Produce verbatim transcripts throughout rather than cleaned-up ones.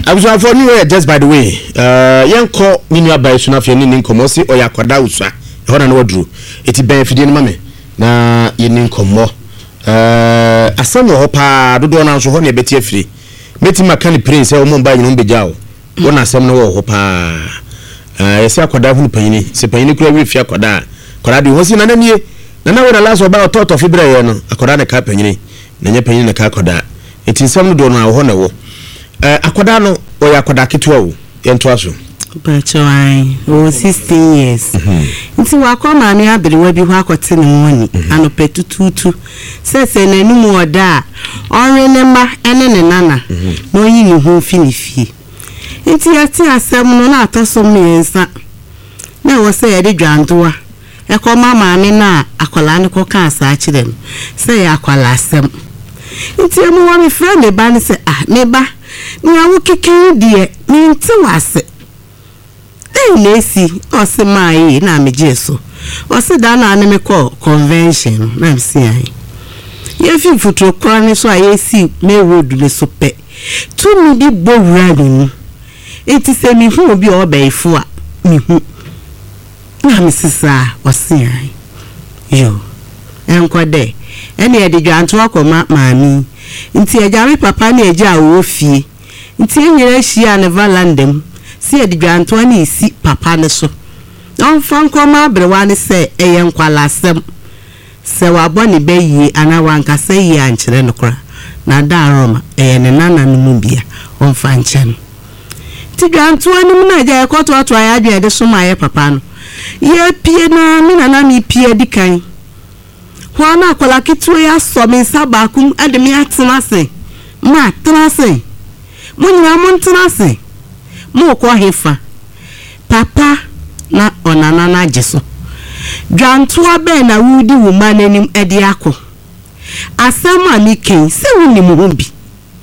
Abuja for new just by the way. Uh yanko ninu abai so na fe ni nkomo se oyakwada usua. E ho na na waduru. Eti ben fidie ni mame na ye ni nkomo. Uh asam ho pa dodo na so ho na beti afiri. Meti makani prince e o mo ba nyino beja o. Wona asam no ho pa. Uh yesi akwada hu panyini. Se panyini kura wi fi akwada. Akwada de ho si na na nie. Na na wona last oba ototo fi bere ye no. Akwada na ka panyini. Na nya panyini na ka akwada. Eti nsam no do na ho na wo. Eh akwada no oya akwada ketewa wo yento aso Bachawai o sixteen years nti wakoma me abrewa bi ho akote ne woni anope tututu sese nanum oda onre ne ma ene ne nana no yi ne ho fi ne fie nti ati asem no na atoso miensa na wo se ye de dwandoa e ko mama me na akwala ne ko kan sa akirem se ya akwala asem nti emu wa me friend me ba ne se ah me ba ni awu keken die ni nti wase eh nesi o se mai na me jeso o se da na ane me call convention na me si ai ye fi futuro kra ni so aye si me road le so pe tu mi bi bo wura ni enti se mi hu bi o be ifu a mi hu na me sisa o si ai yo enko de ene e de dwanto akoma maami nti ejare papa na eja wo fie nti enyere hia ne valandem si e de dwanto na isi papa ne so on fanko ma brewa ne se eye nkwalasem se wabo ne beyi ana wanka se yi ankere no kra na da roma eye ne nana no mu bia on fanchen ti dwanto anim na eja ekoto ato aya adwe de so ma ye papa no ye pie na mi na na mi pie dikan Wana akola kitu ya so me saba kum ade me atena se ma atena se mo nyina mo ntena se mo ko hefa papa na onana na jeso dwanto abe na wudi wuma nanim ede akọ asama mi ken se woni mo hu bi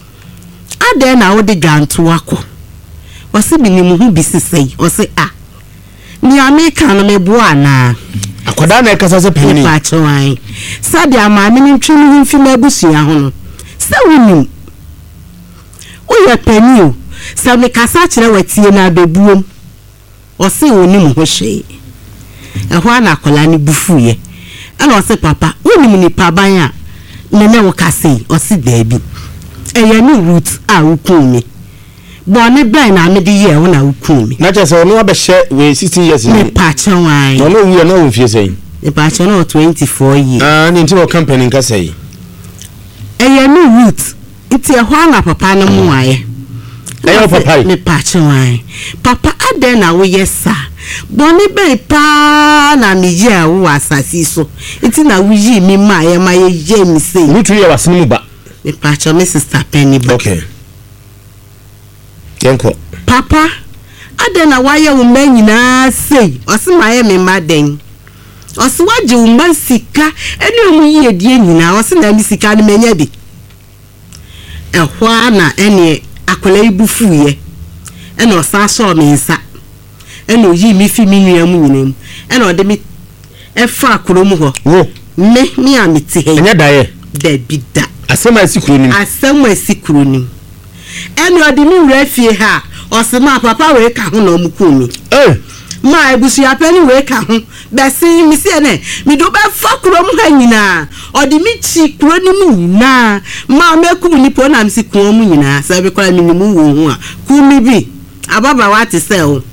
ade na wodi dwanto akọ wose bi ni mo hu bi sisei wose a ni ameka no mebu ana akwada na ekasa se peni pachawai sabi amami ni ntwenu hu fi mabusu ya ho no se wonim oya peni o sabi kasa kire watie na bebuom o se wonim ho hwe e ho na akola ni bufuye ana o se papa wonim ni paban a ne ne wo kase o se dabi eye ni root a wukumi bone ben na me de ye wo na wukumi na che se onu abehye we sixteen years ni pachawai no no wi na wo fie sei ni pacha no twenty-four years ah ni ntino company nka sei eye ni root iti e ho na papa no mu aye eye papa ni pachawai papa ade na wo yesa bone ben pa na me ye a wo asasi so iti na wo yi mi ma ye ma ye je mi sei ni tu ye wasene mu ba ni pacha me sister Penny ba okay Yenko. Papa, ade na waye wo ma nyina sei, osi ma ye me maden. Osi waje wo ma sika, ene mu yi edie nyina, osi na mi sika ne menya bi. Ehwa na ene akola ibufu ye. Ene osa so me nsa. Ene oyi mi fi mi nua mu nyina mu. Ene ode mi efa akoro mu ho. Wo, me mi amiti he. Enya dae. Da bi da. Asema asikuro nim. Asema asikuro nim. Eni odi mi wura fie ha osema papa we ka ho na omukumi eh ma ebusu ya pani we ka ho besi mi se ne mi do be fa kuro mu ha nyina odi mi chi kuro ni mu nyina ma meku ni po na mi si kuro mu nyina se be kwala mi ni mu wo ho a ku mi bi ababa wa ti se o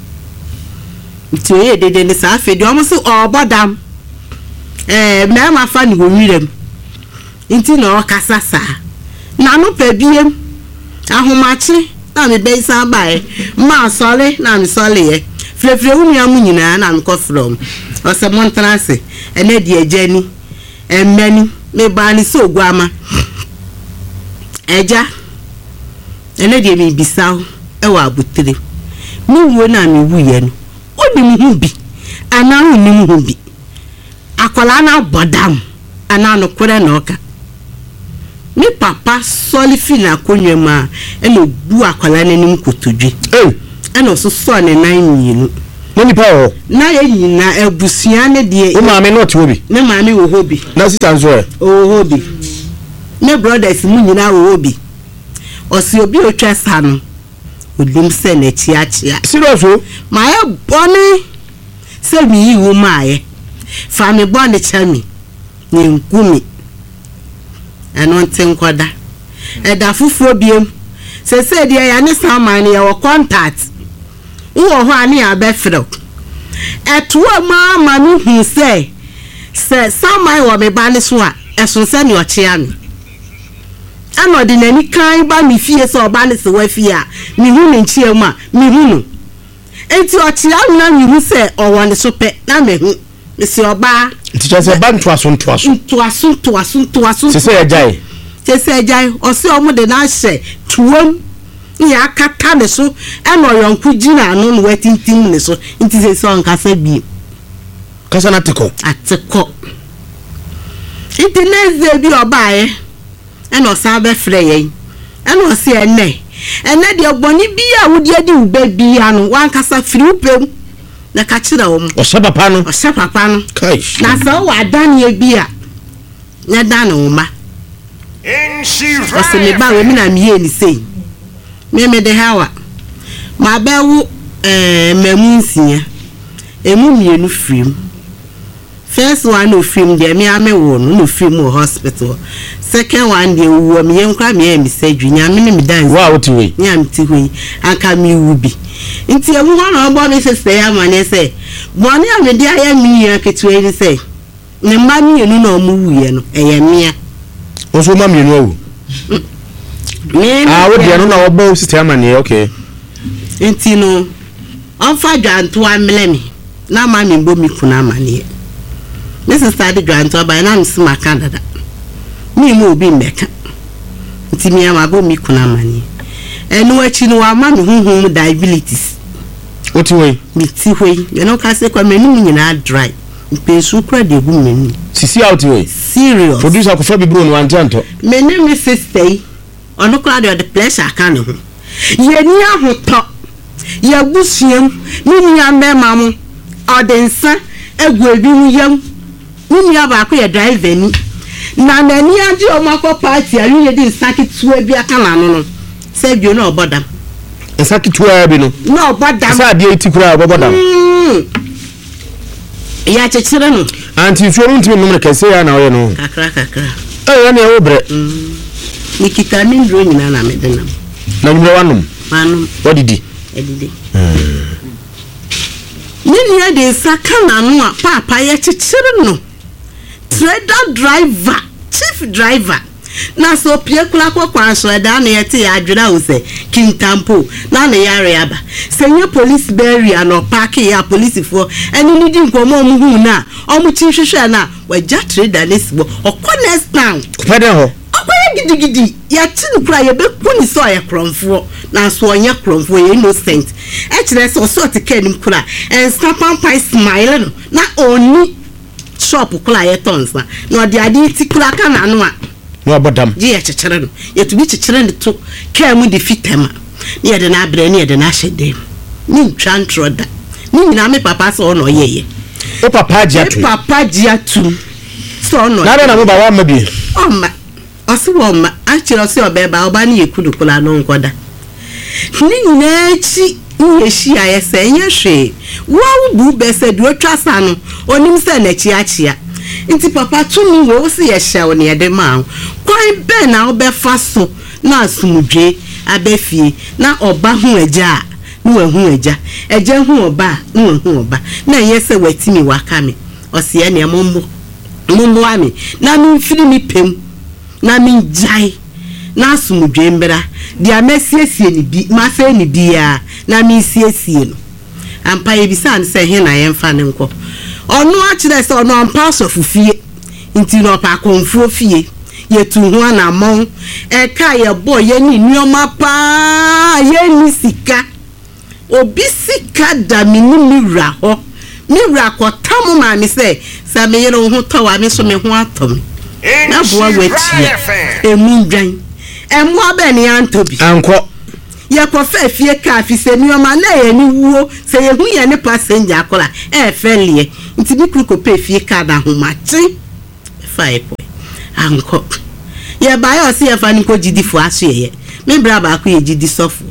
ti ye dede ni sa fe di omo se obodam eh me ma fa ni wo wirem nti na o kasasa na no pa biem ahomachi na me be san bae ma sole na me sole ye frefre hu nua mu nyina na me ko from o se montrance ene de agani emmani me ba ni so guama eja ene de me bisaw e wa abutire mu wo na me wuye no odi mu hu bi ana hu ni mu hu bi akola na bodam ana no kore na oka mi papa soli fina konwema e no bu akwala nanim kotodwe eh e no so so ne nan nyinu no ni pa ho na ye nyina ebusua ne de o ma me not wo bi ne ma me wo hobi na sister nso e o hobi ne brothers mu nyina wo hobi o si obi otwa sa no odum se na chi achia serious o ma e boni se mi yi wo maaye fa me boni chami ni nkumi eno ntenkoda e da fufuo biem se se dia ya ne saman ya wo contact wo ho ani abefro etuo ma ma no hu se se saman wo me ba ne so a eso se ni ochia mi ano de nani kan ba mi fie se oba ne se wa fie a mi hu ne nchie mu a mi hu no enti ochia na mi hu se owo ne so pe na me hu me se oba teacher se ba nto aso nto aso nto aso nto aso nto aso se se ejai se se ejai o se omo de na hye tuom ya akata ne so e no yonku gina anu no watintim ne so nti se so nkasa bi kasa na teko ateko nti neze bi obae e no sa be frɛ yen e no se ene ene de ogboni bi a wodi adi ube bi anu wan kasa firi upem na ka kira wo o se papa no o se papa no kai na sa wa dane bi a nya dane wo ma In she o se me ba we mi na mi ye ni sei me me de hawa ma ba wu eh mamu nsia emu mienu frim first one no film de me ame wo no no film hospital second one de wo me yenkra me am sadwi nya me me dance wa wo ti we nya me ti hoyi anka me wubi nti ewu ho na obo me sister ya ma ne se boni am de aya mi ya ketuwe ni se ne ma mienu na omu wuye no eye mia o so ma mienu awu me ah wo de no na obo sister ya ma ne okay nti no onfa dwanto amle me na ma me mbo mi kuna ma ne Missus Sadi Granto by na msima Canada. Mi mu obi mbeka. Nti mi ama bo mi kuna mani. Enu achi no wa ma me hunhun diabetes. Oti we? Mi ti hwe. You know ka se kwa menu nyina dry. Mpensu kura de gu menu. Sisi out we. Serious. Producer ko fa bi bro no antanto. Menu mi sister yi. Ono kura de the pleasure aka ne ho. Ye ni ahoto. Ye busuam. Mi ni ambe mamu. Odensa egu ebi hu yam. Nini aba ko ye driver ni na nani age o makọ party a yu di nsaki tuwa bi aka na no no se bi no obodam nsaki tuwa bi no no obodam sa de eti kura obodam ya chechire no anti so no ntimi no kese ya na oye no kakra kakra eh ya na e obre nikita mi ndro nyina na me denam na nyiro wanom manum odidi edidi nini ya de saka na no a papa ya chechire no trader driver chief driver na so pie kula kwa kwa so da na yete ya adwira wo se kintampo na na yare aba senye police barrier no park ya police fo eni ni di nkomo mu hu na omu chi hwehwe na wagya trader nesbo okọ next town pede ho okoye gidigidi ya chi no kura ye be kuni so ya kromfo na so onye kromfo ye innocent e kire so so te kanim kura en stapan pai smile no na oni shop kula ye tonsa no de ade ti kula kana no a no abodam je ye chechire no ye to bi chechire ne to ka mu de fitema ne ye de na abre ne ye de na hyede ni ntwa ntroda ni nyina me papa so no ye ye o papa ji atu papa ji atu so no na na mo ba wa ma bi o ma o se wo ma a chiro se obeba oba ne ye kudu kula no nkoda ni nyina chi ye shi aye se nya hwe wo bu be se du otwa sa no onim se na chi achia nti papa tumi wo se ye hye ne ye de ma kwan be na wo be fa so na asumdwe abefie na oba hu agya na wa hu agya agya hu oba na wa hu oba na ye se watimi waka me o se ye ne mombo mombo ami na mi mfiri mi pem na mi jai na asumdwe mbra dia mesiesie ni bi ma fe ni bia na mi siesie no ampa ye bisan se he na ye mfa ne nko ono a kire se ono ampa so fufie nti no pa konfuo fie ye tu ho na mon e ka ye boy ye ni nioma pa ye ni sika obi sika da mi ni mira ho mira ko tamu ma mi se sa me ye no ho to wa mi so me ho atom na bo wa wetie emu dwan emu abeni antobi anko ye ko fe fie ka fi se nioma na ye ni wuo se ye hu ye ni passenger akola e fe lie nti bi kru ko pe fie ka da ho ma chi fa e ko anko ye ba yo se ye fa ni ko jidi fu aso ye me bra ba ko ye jidi sofo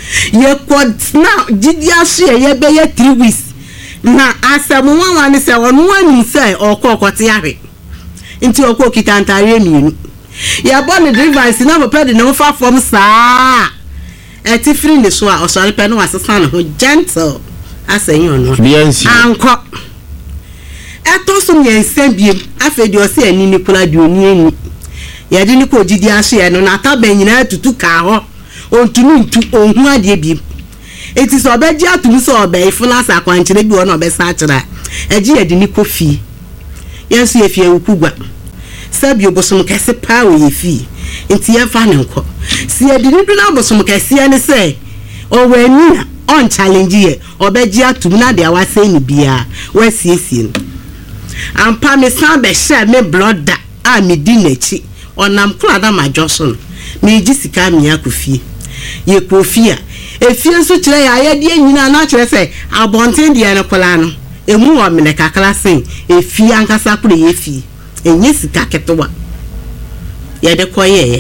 ye kod na gidi ahye ye be ye three weeks na asem wan wan se wonu anu se okokote ahwe nti okokita antare mienu ya bone device na papa de no fa form saa eti free ne so a osore pe no asesa ne ho gentle asayin ono anko eto so me ensabiem afedi o se ani ni kula de oni ani ya de ni ko gidi ahye no na taba nyina tutu ka ho ontunu ntu ohun ade biem eti so obeji atum so obe ifuna sa kwankyere bi wona obe sa kyera eji ya de ni kofi yesu ye fie ukugwa sabi obosom kese pa wo ye fi enti ye fa ne nko si ye de ni duna obosom kese ne se o wani on challenge ye obeji atum na de awase ni bia wa siesie no ampa me san be share me blood a me di nachi onam kula da majoso no me ji sika me akofie ye kofia efie nso kire ya ye de nyina na kire se abonten de ne kula no emu wo me kakra sen efie ankasa kure ye fie enye sika ketwa ye de koye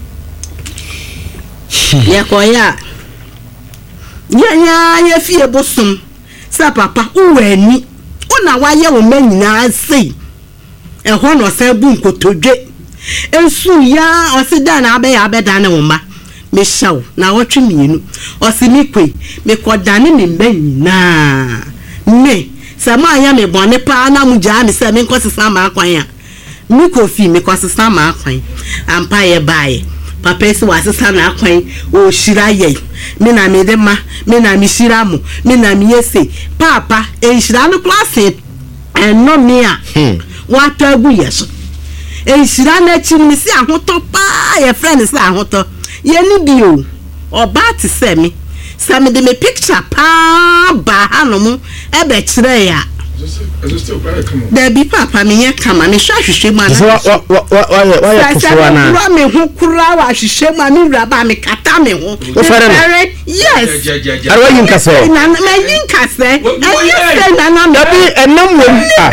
ye koya ye nya ye fie bosum sa papa uwani una waye wo manyina sei eho no se bu nkotodwe ensu ya osida na abe ya abeda ne wo ma me shaw na wotwe mienu osimikwe me kodane ne manyina me sama ya me bone pa na muja me se me nkosesa ma akwan ya mi kofi me kwasesa ma akwan ampa ye bae papa esi wasesa na akwan o shira ye me na me de ma me na mi shira mo me na mi yese papa e shira no class eno me a wa tagu yeso e shira na chi mi si ahoto pa ye friend si ahoto ye ni bio oba ti se me se me de me picture pa ba hanomu e be kire ya there be papa me here come me hwa hwehwe ma na wa wa wa wa ya kufuwa na wa me hu kura wa hwehwe ma me wura me kata me ho yes arwa yin kase na me yin kase e say na na dabi enam wo mpa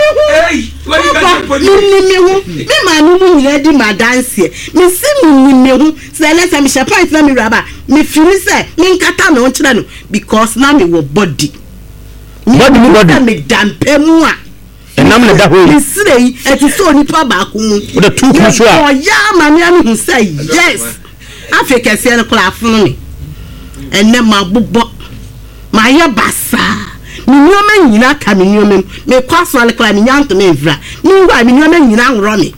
ni me hu me ma ni mu nyira di ma dance me si mi me hu say let me share point na me wura me feel say me kata me ho kire no because na me wo body body me body me dampe mu a enam le da ho yi sirei eti so nipa ba ku mu o da two ku so a o ya ma me anu hu say yes africa se no kla afunu ni enne ma bobo ma ya basa mi nyoma nyina ka mi nyoma me kwaso ale kla mi nyanto me vra mi wa mi nyoma nyina nwro ni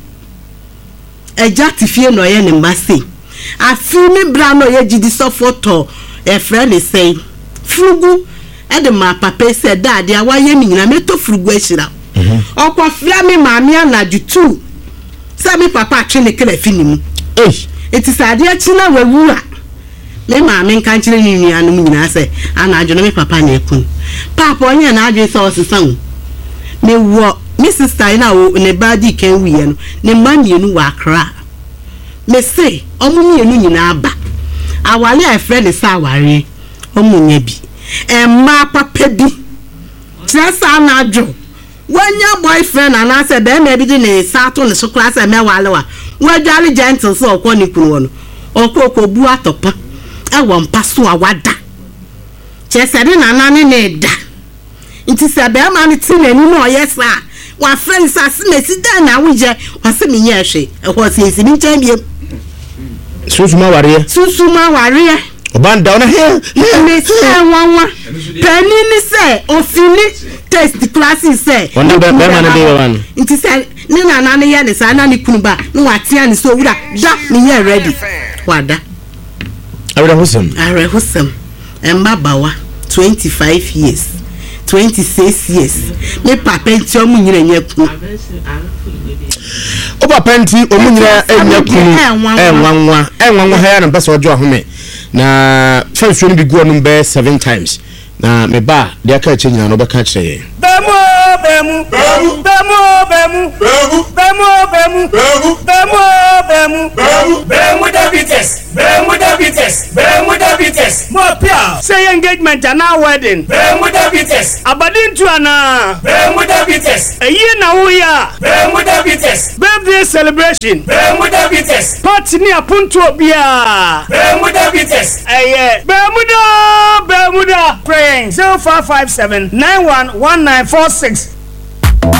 eja tifie no ye ne mbase afi mi bra no ye gidi so photo e friend say frugu ede ma papa se dade awa ye mi nyina meto frugu ehira okwa fia mi maami anaju tu se mi papa atwe ne kra fi nimu eh eti sade achi na wawu a me maami nka nkyere ni nua no nyina se anaju no mi papa na ekun papa onye na aju se osesan me wo mi sister ina o ne badi kan wiye no ne mamienu wa akra me se omu mienu nyina aba awale a friend se aware omu nya bi emma papa bi tresa na aju wanya boyfriend and I said be me bi di ne sato ne so class e me wale wa wajali gentle so okwo ni kunu wono okoko bu atopa e wo mpa so awada chesede na nane ne da nti se be ma ne ti nani no yesa wa friends asimesi da na wuje wase me nya hwe e ho se esi bi nchan biem susuma ware susuma ware oban down here me say wanwa pani ni say ofini test classes say wonder be be man dey one nti say ni na na ne ye ne say na ne kunu ba no watia ne so wura da me ye ready wada awre husam awre husam emma bawa twenty-five years twenty-six years me papa nti omu nyira nya kunu o papa nti omu nyira nya kunu enwanwa enwanwa ha ya na pesa ojo ahome na fansu ni bigu onum be seven times na me ba de aka che nyina no be ka kire bemu bemu bemu bemu bemu bemu bemu bemu bemu bemu bemu diabetes bemu diabetes bemu diabetes mo pia say engagement and now wedding bemu diabetes abadin tu ana bemu diabetes eyi na wo ya bemu diabetes birthday celebration bemu diabetes party ni apuntu obia bemu diabetes eye bemu do Buddha praying zero five five seven nine one one nine four six